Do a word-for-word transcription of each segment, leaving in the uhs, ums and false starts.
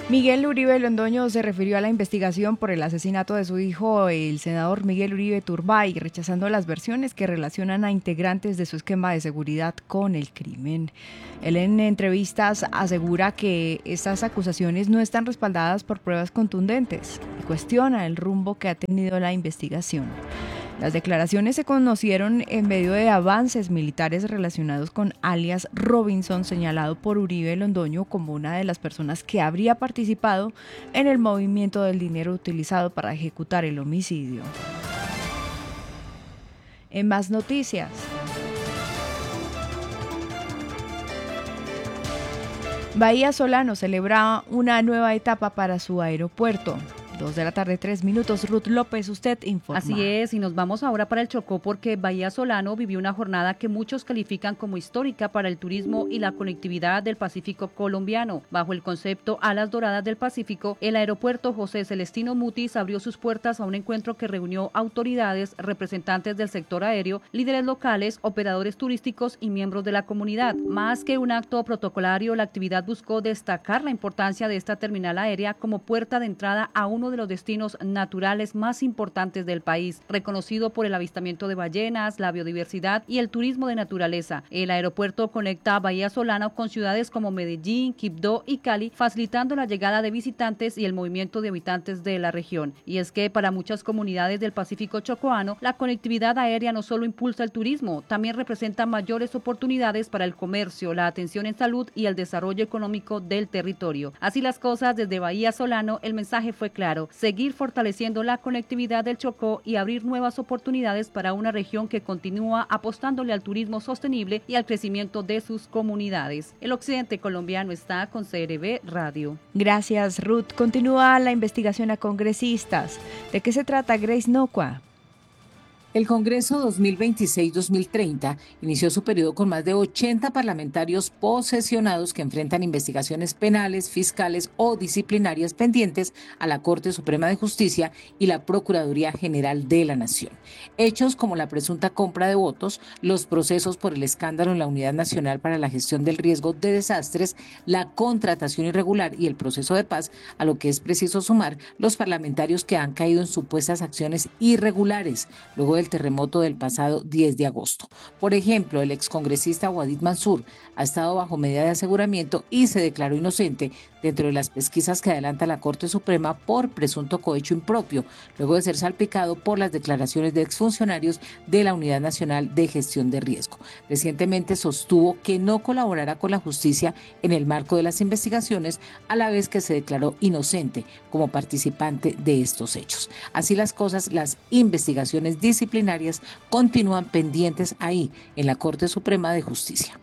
Miguel Uribe Londoño se refirió a la investigación por el asesinato de su hijo, el senador Miguel Uribe Turbay, rechazando las versiones que relacionan a integrantes de su esquema de seguridad con el crimen. Él en entrevistas asegura que estas acusaciones no están respaldadas por pruebas contundentes y cuestiona el rumbo que ha tenido la investigación. Las declaraciones se conocieron en medio de avances militares relacionados con alias Robinson, señalado por Uribe Londoño como una de las personas que habría participado en el movimiento del dinero utilizado para ejecutar el homicidio. En más noticias. Bahía Solano celebra una nueva etapa para su aeropuerto. Dos de la tarde, tres minutos. Ruth López, usted informa. Así es, y nos vamos ahora para el Chocó porque Bahía Solano vivió una jornada que muchos califican como histórica para el turismo y la conectividad del Pacífico colombiano. Bajo el concepto Alas Doradas del Pacífico, el aeropuerto José Celestino Mutis abrió sus puertas a un encuentro que reunió autoridades, representantes del sector aéreo, líderes locales, operadores turísticos y miembros de la comunidad. Más que un acto protocolario, la actividad buscó destacar la importancia de esta terminal aérea como puerta de entrada a uno de los destinos naturales más importantes del país, reconocido por el avistamiento de ballenas, la biodiversidad y el turismo de naturaleza. El aeropuerto conecta a Bahía Solano con ciudades como Medellín, Quibdó y Cali, facilitando la llegada de visitantes y el movimiento de habitantes de la región. Y es que para muchas comunidades del Pacífico chocoano, la conectividad aérea no solo impulsa el turismo, también representa mayores oportunidades para el comercio, la atención en salud y el desarrollo económico del territorio. Así las cosas, desde Bahía Solano, el mensaje fue claro: seguir fortaleciendo la conectividad del Chocó y abrir nuevas oportunidades para una región que continúa apostándole al turismo sostenible y al crecimiento de sus comunidades. El occidente colombiano está con C R B Radio. Gracias, Ruth. Continúa la investigación a congresistas. ¿De qué se trata, Grace Nocua? El Congreso dos mil veintiséis dos mil treinta inició su periodo con más de ochenta parlamentarios posesionados que enfrentan investigaciones penales, fiscales o disciplinarias pendientes a la Corte Suprema de Justicia y la Procuraduría General de la Nación. Hechos como la presunta compra de votos, los procesos por el escándalo en la Unidad Nacional para la Gestión del Riesgo de Desastres, la contratación irregular y el proceso de paz, a lo que es preciso sumar los parlamentarios que han caído en supuestas acciones irregulares luego del terremoto del pasado diez de agosto. Por ejemplo, el excongresista Wadid Mansur ha estado bajo medida de aseguramiento y se declaró inocente dentro de las pesquisas que adelanta la Corte Suprema por presunto cohecho impropio, luego de ser salpicado por las declaraciones de exfuncionarios de la Unidad Nacional de Gestión de Riesgo. Recientemente sostuvo que no colaborará con la justicia en el marco de las investigaciones, a la vez que se declaró inocente como participante de estos hechos. Así las cosas, las investigaciones disciplinarias continúan pendientes ahí, en la Corte Suprema de Justicia.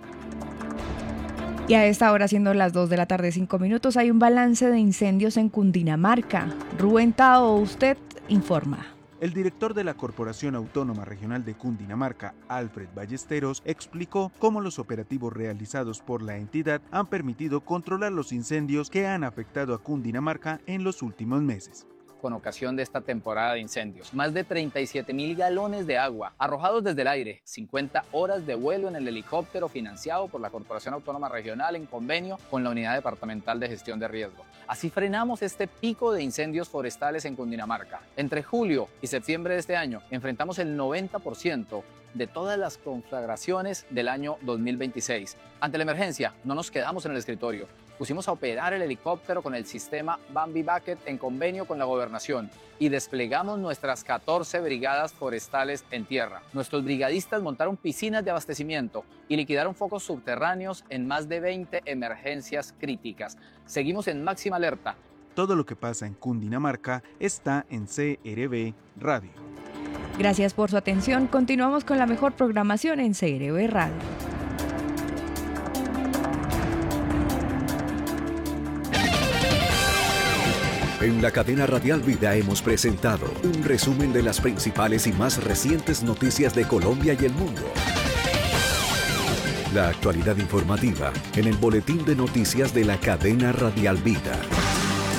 Y a esta hora, siendo las dos de la tarde, cinco minutos, hay un balance de incendios en Cundinamarca. Rubén Tao, usted informa. El director de la Corporación Autónoma Regional de Cundinamarca, Alfred Ballesteros, explicó cómo los operativos realizados por la entidad han permitido controlar los incendios que han afectado a Cundinamarca en los últimos meses. Con ocasión de esta temporada de incendios, más de treinta y siete mil galones de agua arrojados desde el aire, cincuenta horas de vuelo en el helicóptero financiado por la Corporación Autónoma Regional en convenio con la Unidad Departamental de Gestión de Riesgo. Así frenamos este pico de incendios forestales en Cundinamarca. Entre julio y septiembre de este año enfrentamos el noventa por ciento de todas las conflagraciones del año dos mil veintiséis. Ante la emergencia, no nos quedamos en el escritorio. Pusimos a operar el helicóptero con el sistema Bambi Bucket en convenio con la gobernación y desplegamos nuestras catorce brigadas forestales en tierra. Nuestros brigadistas montaron piscinas de abastecimiento y liquidaron focos subterráneos en más de veinte emergencias críticas. Seguimos en máxima alerta. Todo lo que pasa en Cundinamarca está en C R B Radio. Gracias por su atención. Continuamos con la mejor programación en C R B Radio. En la cadena Radial Vida hemos presentado un resumen de las principales y más recientes noticias de Colombia y el mundo. La actualidad informativa en el boletín de noticias de la cadena Radial Vida.